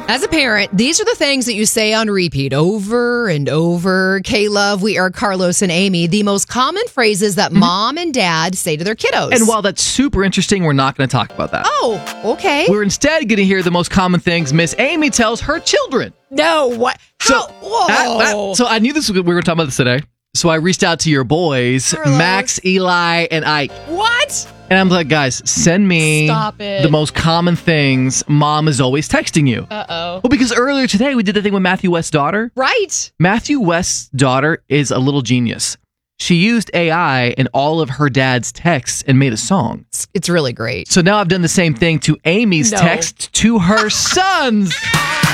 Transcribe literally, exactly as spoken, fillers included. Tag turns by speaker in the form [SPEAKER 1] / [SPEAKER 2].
[SPEAKER 1] As a parent, these are the things that you say on repeat over and over. K-Love, we are Carlos and Amy, the most common phrases that mm-hmm. mom and dad say to their kiddos.
[SPEAKER 2] And while that's super interesting, we're not going to talk about that.
[SPEAKER 1] Oh, okay.
[SPEAKER 2] We're instead going to hear the most common things Miss Amy tells her children.
[SPEAKER 1] No, what? How?
[SPEAKER 2] So,
[SPEAKER 1] Whoa.
[SPEAKER 2] That, that, so I knew this. We were talking about this today. So I reached out to your boys,
[SPEAKER 1] Carlos.
[SPEAKER 2] Max, Eli, and Ike.
[SPEAKER 1] What?
[SPEAKER 2] And I'm like, guys, send me
[SPEAKER 1] Stop it.
[SPEAKER 2] the most common things mom is always texting you.
[SPEAKER 1] Uh-oh.
[SPEAKER 2] Well, because earlier today we did the thing with Matthew West's daughter.
[SPEAKER 1] Right.
[SPEAKER 2] Matthew West's daughter is a little genius. She used A I in all of her dad's texts and made a song.
[SPEAKER 1] It's, it's really great.
[SPEAKER 2] So now I've done the same thing to Amy's
[SPEAKER 1] No.
[SPEAKER 2] text to her sons.